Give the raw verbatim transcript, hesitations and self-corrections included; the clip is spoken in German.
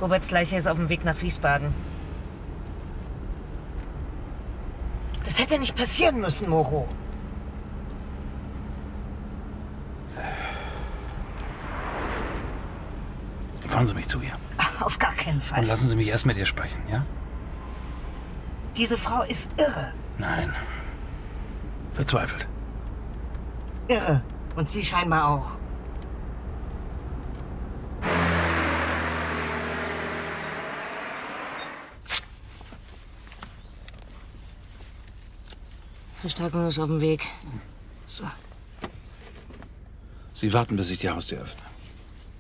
Roberts Leiche ist auf dem Weg nach Wiesbaden. Das hätte nicht passieren müssen, Moro. Fahren Sie mich zu ihr. Auf gar keinen Fall. Und lassen Sie mich erst mit ihr sprechen, ja? Diese Frau ist irre. Nein. Verzweifelt. Irre. Und Sie scheinbar auch. Verstärkung ist auf dem Weg. So. Sie warten, bis ich die Haustür öffne.